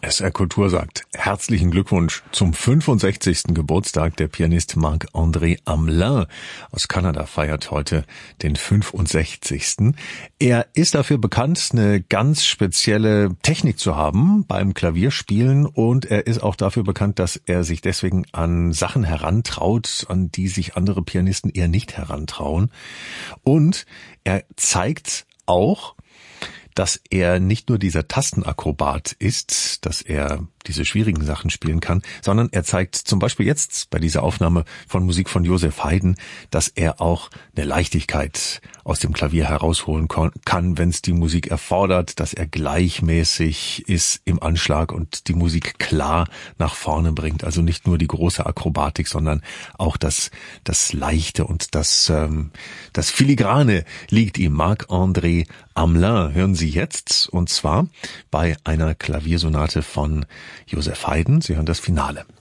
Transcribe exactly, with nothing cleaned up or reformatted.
S R Kultur sagt herzlichen Glückwunsch zum fünfundsechzigsten Geburtstag. Der Pianist Marc-André Hamelin aus Kanada feiert heute den fünfundsechzigsten Er ist dafür bekannt, eine ganz spezielle Technik zu haben beim Klavierspielen, und er ist auch dafür bekannt, dass er sich deswegen an Sachen herantraut, an die sich andere Pianisten eher nicht herantrauen. Und er zeigt auch, dass er nicht nur dieser Tastenakrobat ist, dass er diese schwierigen Sachen spielen kann, sondern er zeigt zum Beispiel jetzt bei dieser Aufnahme von Musik von Joseph Haydn, dass er auch eine Leichtigkeit aus dem Klavier herausholen kann, wenn es die Musik erfordert, dass er gleichmäßig ist im Anschlag und die Musik klar nach vorne bringt. Also nicht nur die große Akrobatik, sondern auch das, das Leichte und das, ähm, das Filigrane liegt ihm. Marc-André Hamelin hören Sie jetzt, und zwar bei einer Klaviersonate von Joseph Haydn. Sie hören das Finale.